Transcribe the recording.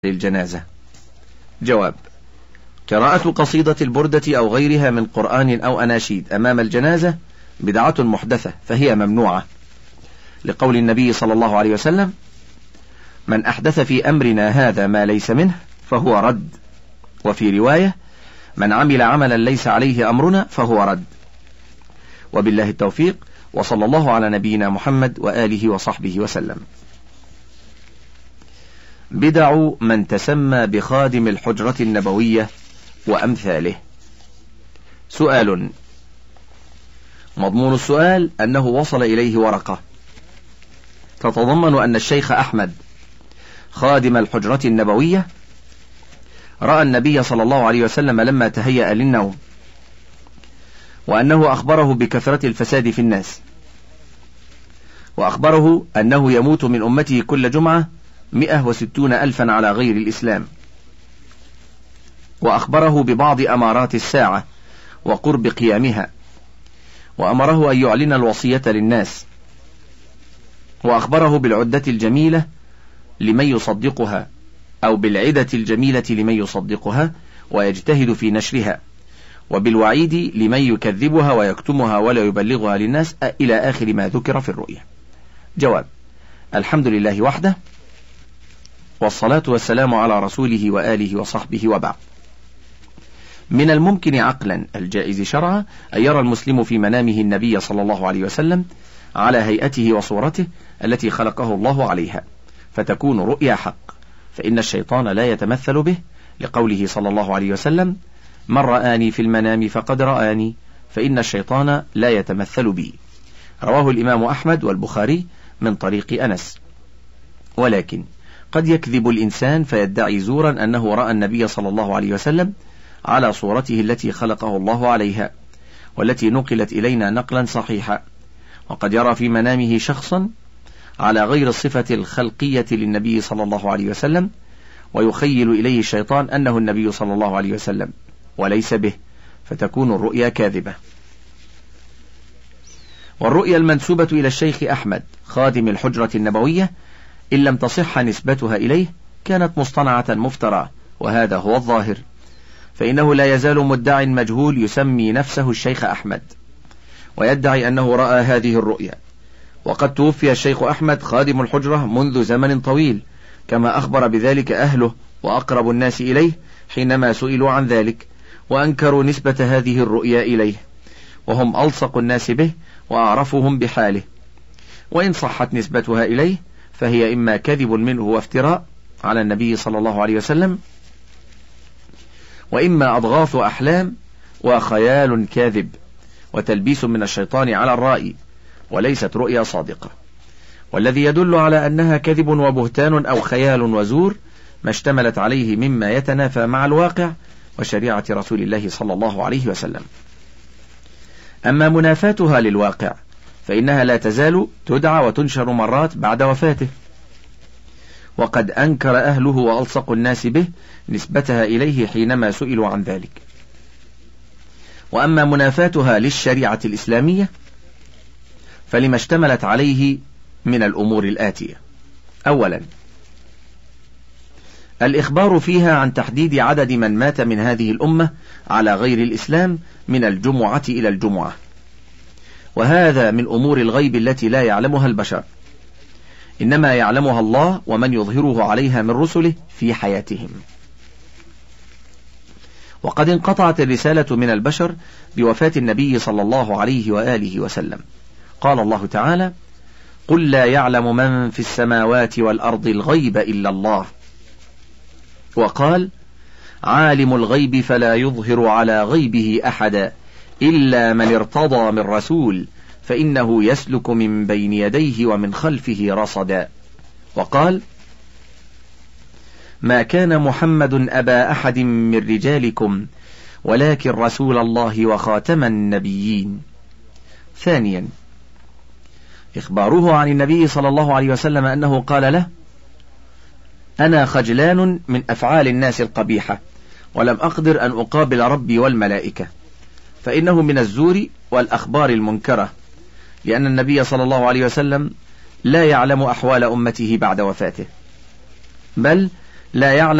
للجنازة. جواب: قراءة قصيدة البردة أو غيرها من قرآن أو أناشيد أمام الجنازة بدعة محدثة فهي ممنوعة، لقول النبي صلى الله عليه وسلم: من أحدث في أمرنا هذا ما ليس منه فهو رد. وفي رواية: من عمل عملا ليس عليه أمرنا فهو رد. وبالله التوفيق، وصلى الله على نبينا محمد وآله وصحبه وسلم. بدع من تسمى بخادم الحجرة النبوية وأمثاله. سؤال. مضمون السؤال أنه وصل إليه ورقة تتضمن أن الشيخ أحمد خادم الحجرة النبوية رأى النبي صلى الله عليه وسلم لما تهيأ للنوم، وأنه أخبره بكثرة الفساد في الناس، وأخبره أنه يموت من أمته كل جمعة 160,000 على غير الإسلام، وأخبره ببعض أمارات الساعة وقرب قيامها، وأمره أن يعلن الوصية للناس، وأخبره بالعدة الجميلة لمن يصدقها، أو بالعدة الجميلة لمن يصدقها ويجتهد في نشرها، وبالوعيد لمن يكذبها ويكتمها ولا يبلغها للناس، إلى آخر ما ذكر في الرؤيا. جواب: الحمد لله وحده، والصلاة والسلام على رسوله وآله وصحبه، وبعد. من الممكن عقلا الجائز شرعا أن يرى المسلم في منامه النبي صلى الله عليه وسلم على هيئته وصورته التي خلقه الله عليها، فتكون رؤيا حق، فإن الشيطان لا يتمثل به، لقوله صلى الله عليه وسلم: من رآني في المنام فقد رآني، فإن الشيطان لا يتمثل بي. رواه الإمام أحمد والبخاري من طريق أنس. ولكن قد يكذب الإنسان فيدعي زورا أنه رأى النبي صلى الله عليه وسلم على صورته التي خلقه الله عليها، والتي نقلت إلينا نقلا صحيحا، وقد يرى في منامه شخصا على غير الصفة الخلقية للنبي صلى الله عليه وسلم، ويخيل إليه الشيطان أنه النبي صلى الله عليه وسلم وليس به، فتكون الرؤيا كاذبة. والرؤيا المنسوبة إلى الشيخ أحمد خادم الحجرة النبوية إن لم تصح نسبتها إليه كانت مصطنعة مفترى، وهذا هو الظاهر، فإنه لا يزال مدع مجهول يسمي نفسه الشيخ أحمد ويدعي أنه رأى هذه الرؤيا، وقد توفي الشيخ أحمد خادم الحجرة منذ زمن طويل، كما أخبر بذلك أهله وأقرب الناس إليه حينما سئلوا عن ذلك، وأنكروا نسبة هذه الرؤيا إليه، وهم ألصق الناس به وأعرفهم بحاله. وإن صحت نسبتها إليه فهي إما كذب منه وافتراء على النبي صلى الله عليه وسلم، وإما أضغاث أحلام وخيال كاذب وتلبيس من الشيطان على الرائي، وليست رؤيا صادقة. والذي يدل على أنها كذب وبهتان أو خيال وزور ما اشتملت عليه مما يتنافى مع الواقع وشريعة رسول الله صلى الله عليه وسلم. أما منافاتها للواقع فإنها لا تزال تدعى وتنشر مرات بعد وفاته، وقد أنكر أهله وألصق الناس به نسبتها إليه حينما سئلوا عن ذلك. وأما منافاتها للشريعة الإسلامية فلما اشتملت عليه من الأمور الآتية: أولا، الإخبار فيها عن تحديد عدد من مات من هذه الأمة على غير الإسلام من الجمعة إلى الجمعة، وهذا من أمور الغيب التي لا يعلمها البشر، إنما يعلمها الله ومن يظهره عليها من رسله في حياتهم. وقد انقطعت الرسالة من البشر بوفاة النبي صلى الله عليه وآله وسلم. قال الله تعالى: قل لا يعلم من في السماوات والأرض الغيب إلا الله. وقال: عالم الغيب فلا يظهر على غيبه أحدا إلا من ارتضى من رسول فإنه يسلك من بين يديه ومن خلفه رصدا. وقال: ما كان محمد أبا أحد من رجالكم ولكن رسول الله وخاتم النبيين. ثانيا، إخباره عن النبي صلى الله عليه وسلم أنه قال له: أنا خجلان من أفعال الناس القبيحة ولم أقدر أن أقابل ربي والملائكة، فإنه من الزور والأخبار المنكرة، لأن النبي صلى الله عليه وسلم لا يعلم أحوال أمته بعد وفاته، بل لا يعلم